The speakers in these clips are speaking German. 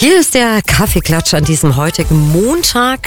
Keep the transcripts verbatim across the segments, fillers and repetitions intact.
Hier ist der Kaffeeklatsch an diesem heutigen Montag.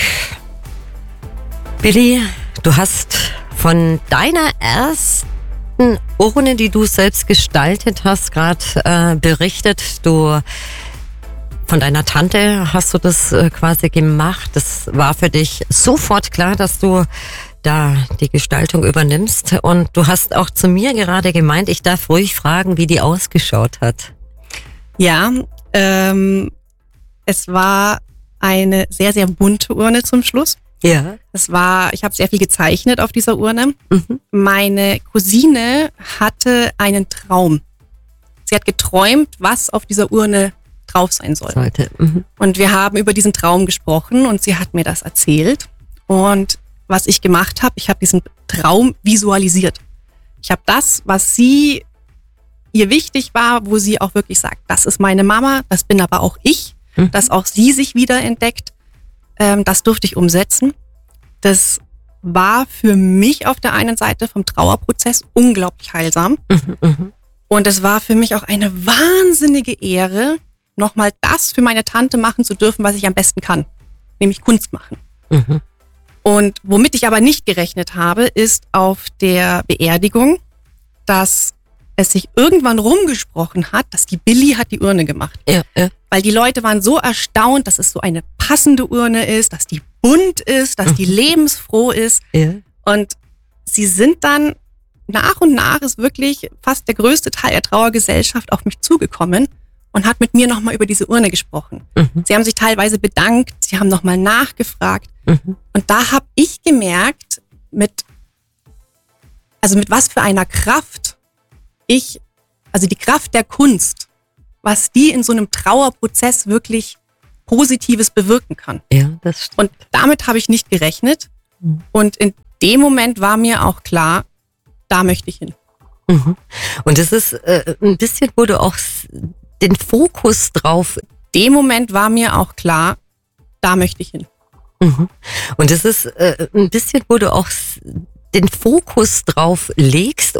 Billy, du hast von deiner ersten Urne, die du selbst gestaltet hast, gerade äh, berichtet. Du von deiner Tante hast du das äh, quasi gemacht. Das war für dich sofort klar, dass du da die Gestaltung übernimmst. Und du hast auch zu mir gerade gemeint, ich darf ruhig fragen, wie die ausgeschaut hat. Ja, ähm, es war eine sehr, sehr bunte Urne zum Schluss. Ja. Es war, ich habe sehr viel gezeichnet auf dieser Urne. Mhm. Meine Cousine hatte einen Traum. Sie hat geträumt, was auf dieser Urne drauf sein soll. Sollte. Mhm. Und wir haben über diesen Traum gesprochen und sie hat mir das erzählt. Und was ich gemacht habe, ich habe diesen Traum visualisiert. Ich habe das, was sie ihr wichtig war, wo sie auch wirklich sagt, das ist meine Mama, das bin aber auch ich, mhm. dass auch sie sich wiederentdeckt, ähm, das durfte ich umsetzen. Das war für mich auf der einen Seite vom Trauerprozess unglaublich heilsam. Mhm, mhm. Und es war für mich auch eine wahnsinnige Ehre, nochmal das für meine Tante machen zu dürfen, was ich am besten kann, nämlich Kunst machen. Mhm. Und womit ich aber nicht gerechnet habe, ist auf der Beerdigung, dass es sich irgendwann rumgesprochen hat, dass die Billy hat die Urne gemacht. Ja, ja. Weil die Leute waren so erstaunt, dass es so eine passende Urne ist, dass die bunt ist, dass die lebensfroh ist. Ja. Und sie sind dann nach und nach ist wirklich fast der größte Teil der Trauergesellschaft auf mich zugekommen und hat mit mir nochmal über diese Urne gesprochen. Mhm. Sie haben sich teilweise bedankt, sie haben nochmal nachgefragt. Mhm. Und da habe ich gemerkt, mit, also mit was für einer Kraft ich, also die Kraft der Kunst, was die in so einem Trauerprozess wirklich Positives bewirken kann. Ja, das stimmt. Und damit habe ich nicht gerechnet. Mhm. Und in dem Moment war mir auch klar, da möchte ich hin. Mhm. Und es ist äh, ein bisschen, wo du auch s- den Fokus drauf. In dem Moment war mir auch klar, da möchte ich hin. Mhm. Und es ist äh, ein bisschen, wo du auch s- den Fokus drauf legst